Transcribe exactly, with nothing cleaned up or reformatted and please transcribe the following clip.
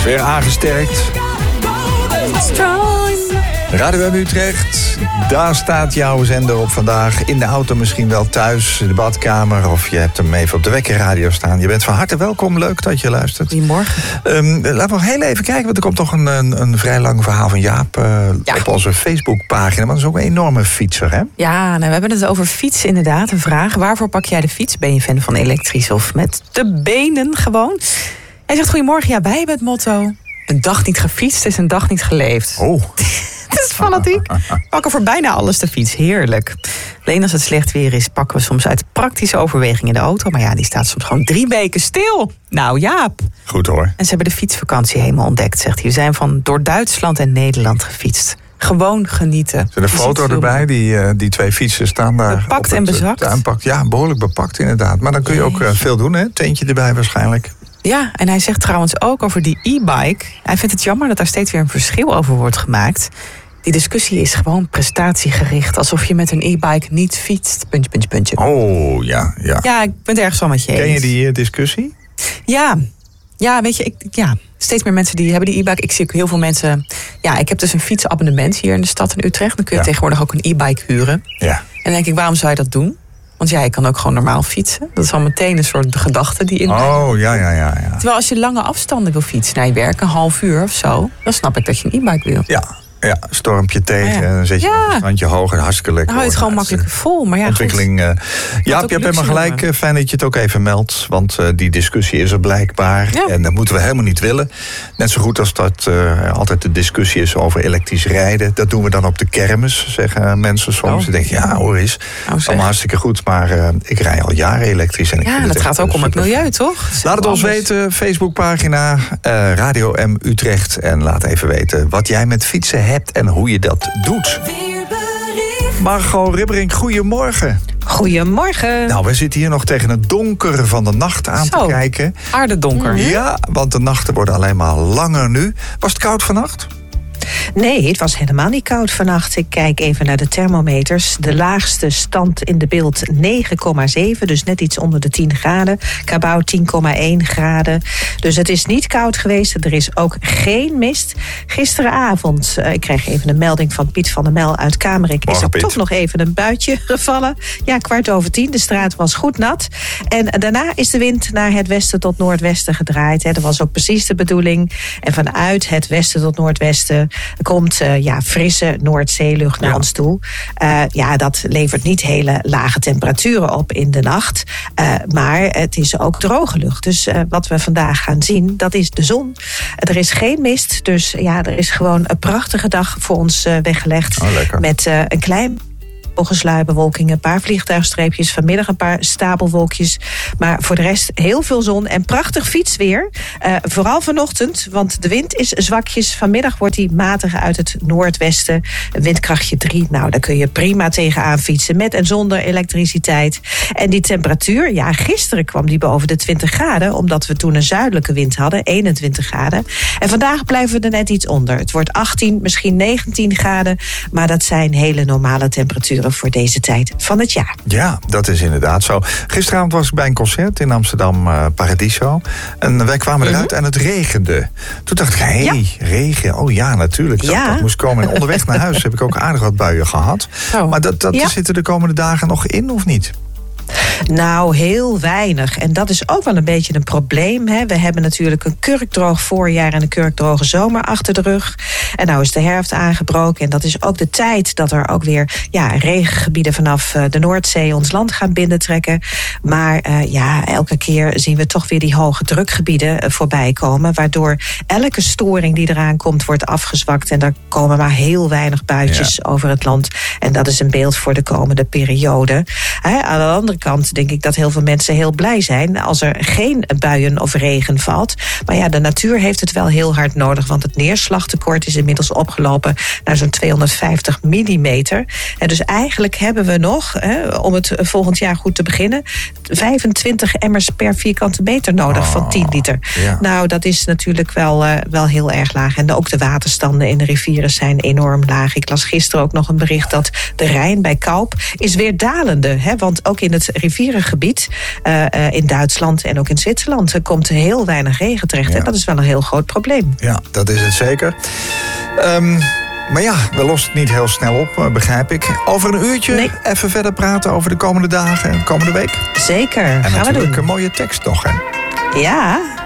Weer aangesterkt. Radio M Utrecht, daar staat jouw zender op vandaag. In de auto misschien wel thuis, in de badkamer... of je hebt hem even op de wekkerradio staan. Je bent van harte welkom, leuk dat je luistert. Goedemorgen. Um, laten we nog heel even kijken, want er komt nog een, een, een vrij lang verhaal van Jaap... Uh, ja. op onze Facebookpagina, want dat is ook een enorme fietser, hè? Ja, nou, we hebben het over fietsen inderdaad. Een vraag, waarvoor pak jij de fiets? Ben je fan van elektrisch of met de benen gewoon? Hij zegt, goedemorgen, ja, wij hebben het motto... een dag niet gefietst is een dag niet geleefd. Oh... Het is fanatiek. We pakken voor bijna alles de fiets. Heerlijk. Alleen als het slecht weer is, pakken we soms uit praktische overweging in de auto. Maar ja, die staat soms gewoon drie weken stil. Nou, Jaap. Goed hoor. En ze hebben de fietsvakantie helemaal ontdekt, zegt hij. We zijn van door Duitsland en Nederland gefietst. Gewoon genieten. Er is een foto erbij, die, uh, die twee fietsen staan daar. Bepakt en bezakt. Tuinpak. Ja, behoorlijk bepakt inderdaad. Maar dan kun je ook uh, veel doen, hè? Tentje erbij waarschijnlijk. Ja, en hij zegt trouwens ook over die e-bike. Hij vindt het jammer dat daar steeds weer een verschil over wordt gemaakt. Die discussie is gewoon prestatiegericht. Alsof je met een e-bike niet fietst. Puntje, puntje, puntje. Oh, ja, ja. Ja, ik ben het ergens wel met je eens. Ken je die uh, discussie? Ja. Ja, weet je, ik, ja, steeds meer mensen die hebben die e-bike. Ik zie ook heel veel mensen... Ja, ik heb dus een fietsabonnement hier in de stad in Utrecht. Dan kun je ja. tegenwoordig ook een e-bike huren. Ja. En dan denk ik, waarom zou je dat doen? Want ja, je kan ook gewoon normaal fietsen. Dat is al meteen een soort gedachte die in. Oh, ja, ja, ja, ja. Terwijl als je lange afstanden wil fietsen naar je werk, een half uur of zo... dan snap ik dat je een e-bike wil. Ja. Ja, stormpje tegen, ja. Dan zet je ja. een standje hoger, hartstikke lekker. Dan hou je het gewoon makkelijk vol. Maar ja, ontwikkeling. Uh, ja, je hebt helemaal gelijk. Uh, fijn dat je het ook even meldt. Want uh, die discussie is er blijkbaar. Ja. En dat moeten we helemaal niet willen. Net zo goed als dat uh, altijd de discussie is over elektrisch rijden. Dat doen we dan op de kermis, zeggen mensen soms. Oh. Dan denk je, ja hoor eens, oh, allemaal hartstikke goed. Maar uh, ik rij al jaren elektrisch. En ik ja, vind dat het gaat ook om het milieu, toch? Laat het ons weten, Facebookpagina, uh, Radio M Utrecht. En laat even weten wat jij met fietsen hebt. En hoe je dat doet. Margot Ribberink, goedemorgen. Goedemorgen. Nou, we zitten hier nog tegen het donker van de nacht aan Zo, te kijken. Aardedonker. Mm-hmm. Ja, want de nachten worden alleen maar langer nu. Was het koud vannacht? Nee, het was helemaal niet koud vannacht. Ik kijk even naar de thermometers. De laagste stand in de beeld negen komma zeven, dus net iets onder de tien graden. Cabauw tien komma één graden. Dus het is niet koud geweest. Er is ook geen mist. Gisteravond, uh, ik kreeg even een melding van Piet van der Mel uit Kamerik. Is er Piet. toch nog even een buitje gevallen. Ja, kwart over tien. De straat was goed nat. En daarna is de wind naar het westen tot noordwesten gedraaid. Hè. Dat was ook precies de bedoeling. En vanuit het westen tot noordwesten komt uh, ja, frisse Noordzeelucht naar ja. ons toe. Uh, ja, dat levert niet hele lage temperaturen op in de nacht. Uh, maar het is ook droge lucht. Dus uh, wat we vandaag gaan zien, dat is de zon. Er is geen mist, dus ja, er is gewoon een prachtige dag voor ons uh, weggelegd. Oh, met uh, een klein... sluierbewolking, een paar vliegtuigstreepjes, vanmiddag een paar stapelwolkjes. Maar voor de rest heel veel zon en prachtig fietsweer. Uh, vooral vanochtend, want de wind is zwakjes. Vanmiddag wordt die matig uit het noordwesten. Windkrachtje drie, nou daar kun je prima tegenaan fietsen. Met en zonder elektriciteit. En die temperatuur, ja gisteren kwam die boven de twintig graden. Omdat we toen een zuidelijke wind hadden, eenentwintig graden. En vandaag blijven we er net iets onder. Het wordt achttien, misschien negentien graden. Maar dat zijn hele normale temperaturen voor deze tijd van het jaar. Ja, dat is inderdaad zo. Gisteravond was ik bij een concert in Amsterdam, uh, Paradiso. En wij kwamen eruit mm-hmm. en het regende. Toen dacht ik, hé, hey, ja. regen. Oh ja, natuurlijk. Ja. Dat, dat moest komen. En onderweg naar huis heb ik ook aardig wat buien gehad. Oh. Maar dat, dat ja. zit er de komende dagen nog in, of niet? Nou, heel weinig. En dat is ook wel een beetje een probleem. Hè. We hebben natuurlijk een kurkdroog voorjaar en een kurkdroge zomer achter de rug. En nou is de herfst aangebroken. En dat is ook de tijd dat er ook weer ja, regengebieden vanaf de Noordzee ons land gaan binnentrekken. Maar uh, ja, elke keer zien we toch weer die hoge drukgebieden uh, voorbij komen. Waardoor elke storing die eraan komt wordt afgezwakt. En daar komen maar heel weinig buitjes ja. over het land. En dat is een beeld voor de komende periode. Hè, aan de andere kant denk ik dat heel veel mensen heel blij zijn als er geen buien of regen valt. Maar ja, de natuur heeft het wel heel hard nodig, want het neerslagtekort is inmiddels opgelopen naar zo'n tweehonderdvijftig millimeter. En dus eigenlijk hebben we nog, hè, om het volgend jaar goed te beginnen, vijfentwintig emmers per vierkante meter nodig oh, van tien liter. Ja. Nou, dat is natuurlijk wel, uh, wel heel erg laag. En ook de waterstanden in de rivieren zijn enorm laag. Ik las gisteren ook nog een bericht dat de Rijn bij Kaup is weer dalende. Hè, want ook in het het rivierengebied uh, uh, in Duitsland en ook in Zwitserland komt heel weinig regen terecht. Ja. En dat is wel een heel groot probleem. Ja, dat is het zeker. Um, maar ja, we lossen het niet heel snel op, begrijp ik. Over een uurtje nee. even verder praten over de komende dagen en de komende week. Zeker, en gaan we doen. En natuurlijk een mooie tekst nog, hè? Ja.